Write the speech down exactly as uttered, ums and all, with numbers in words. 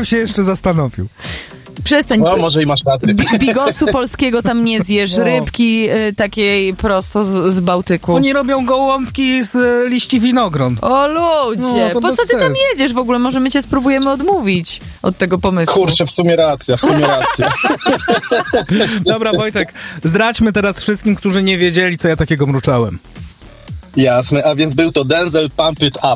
bym się jeszcze zastanowił. Przestań. No, może i masz rację. Bi- bigosu polskiego tam nie zjesz, No. rybki y, takiej prosto z, z Bałtyku. Oni robią gołąbki z e, liści winogron. O ludzie, No, to po bez co ty tam sensu. jedziesz w ogóle? Może my cię spróbujemy odmówić od tego pomysłu. Kurczę, w sumie racja, w sumie racja. Dobra, Wojtek, zdradźmy teraz wszystkim, którzy nie wiedzieli, co ja takiego mruczałem. Jasne, a więc był to Denzel Pump It Up.